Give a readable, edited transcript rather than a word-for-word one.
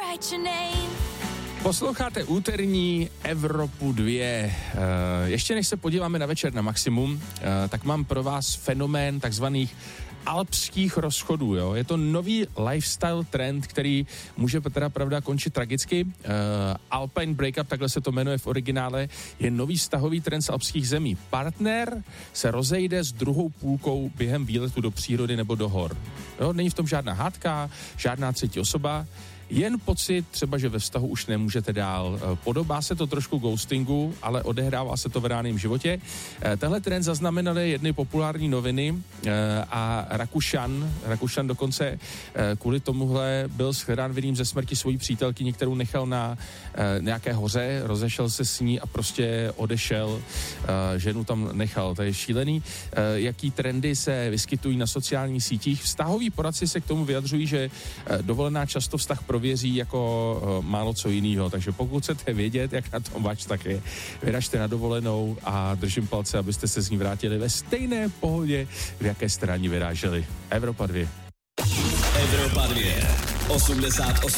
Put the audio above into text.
Posloucháte úterní Evropu 2. Ještě než se podíváme na večer na maximum, tak mám pro vás fenomén takzvaných alpských rozchodů, jo. Je to nový lifestyle trend, který může teda pravda končit tragicky. Alpine Breakup, takhle se to jmenuje v originále, je nový vztahový trend z alpských zemí. Partner se rozejde s druhou půlkou během výletu do přírody nebo do hor. Jo, není v tom žádná hádka, žádná třetí osoba, jen pocit třeba, že ve vztahu už nemůžete dál. Podobá se to trošku ghostingu, ale odehrává se to v reálném životě. Tenhle trend zaznamenaly jedny populární noviny a Rakušan dokonce kvůli tomuhle byl shledán vinným ze smrti svojí přítelkyni, kterou nechal na nějaké hoře, rozešel se s ní a prostě odešel, ženu tam nechal. To je šílený. Jaký trendy se vyskytují na sociálních sítích. Vztahoví poradci se k tomu vyjadřují, že dovolená často vztah prověří jako málo co jiného. Takže pokud chcete vědět, jak na tom váš tak je, vyražte na dovolenou a držím palce, abyste se z ní vrátili ve stejné pohodě, v jaké jste na ní vyráželi. Evropa 2. Evropa 2. 88,6